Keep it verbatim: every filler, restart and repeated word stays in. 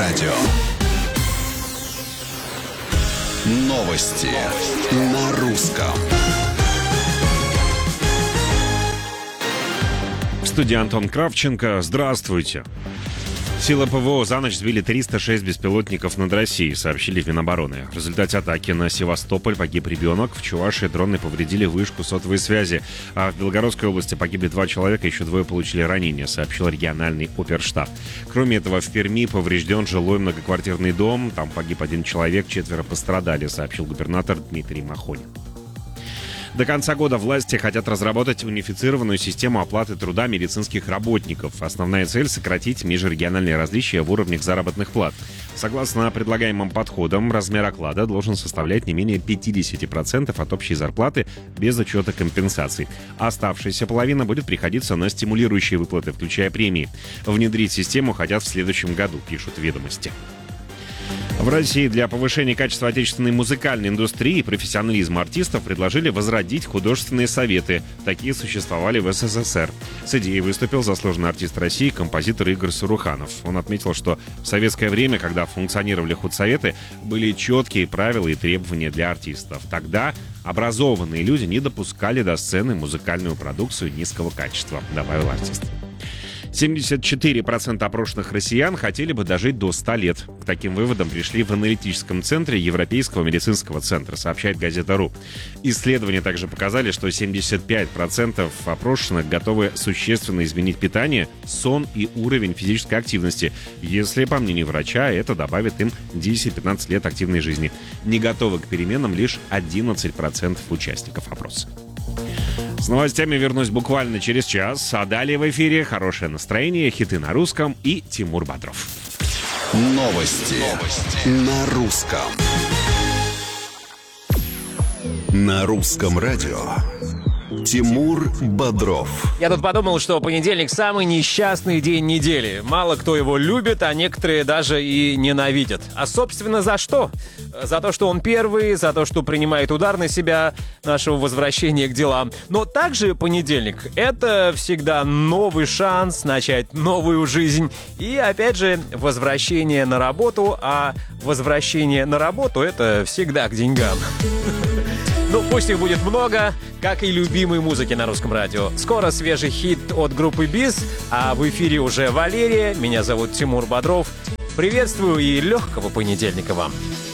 радио. Новости на русском. В студии Антон Кравченко. Здравствуйте. Силы ПВО за ночь сбили триста шесть беспилотников над Россией, сообщили в Минобороны. В результате атаки на Севастополь погиб ребенок. В Чувашии дроны повредили вышку сотовой связи. А в Белгородской области погибли два человека, еще двое получили ранения, сообщил региональный оперштаб. Кроме этого, в Перми поврежден жилой многоквартирный дом. Там погиб один человек, четверо пострадали, сообщил губернатор Дмитрий Махонин. До конца года власти хотят разработать унифицированную систему оплаты труда медицинских работников. Основная цель — сократить межрегиональные различия в уровнях заработных плат. Согласно предлагаемым подходам, размер оклада должен составлять не менее пятьдесят процентов от общей зарплаты без учета компенсаций. Оставшаяся половина будет приходиться на стимулирующие выплаты, включая премии. Внедрить систему хотят в следующем году, пишут «Ведомости». В России для повышения качества отечественной музыкальной индустрии и профессионализма артистов предложили возродить художественные советы. Такие существовали в СССР. С идеей выступил заслуженный артист России, композитор Игорь Саруханов. Он отметил, что в советское время, когда функционировали худсоветы, были четкие правила и требования для артистов. Тогда образованные люди не допускали до сцены музыкальную продукцию низкого качества, добавил артист. семьдесят четыре процента опрошенных россиян хотели бы дожить до ста лет. К таким выводам пришли в аналитическом центре Европейского медицинского центра, сообщает газета РУ. Исследования также показали, что семьдесят пять процентов опрошенных готовы существенно изменить питание, сон и уровень физической активности, если, по мнению врача, это добавит им десять-пятнадцать лет активной жизни. Не готовы к переменам лишь одиннадцать процентов участников опроса. С новостями вернусь буквально через час, а далее в эфире хорошее настроение, хиты на русском и Тимур Бодров. Новости, Новости. на русском. На русском радио. Тимур Бодров. Я тут подумал, что понедельник — самый несчастный день недели. Мало кто его любит, а некоторые даже и ненавидят. А, собственно, за что? За то, что он первый, за то, что принимает удар на себя нашего возвращения к делам. Но также понедельник — это всегда новый шанс начать новую жизнь. И, опять же, возвращение на работу, а возвращение на работу — это всегда к деньгам. Ну, пусть их будет много, как и любимой музыки на русском радио. Скоро свежий хит от группы Биз, а в эфире уже Валерия. Меня зовут Тимур Бодров. Приветствую и легкого понедельника вам.